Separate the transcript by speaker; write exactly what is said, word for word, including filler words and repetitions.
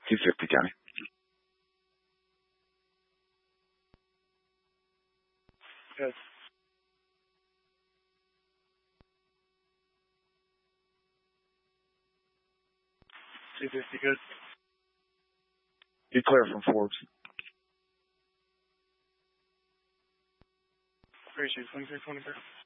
Speaker 1: two fifty, County.
Speaker 2: Good. two fifty, good.
Speaker 1: Be clear from Forbes.
Speaker 2: Appreciate it, twenty-three twenty-three.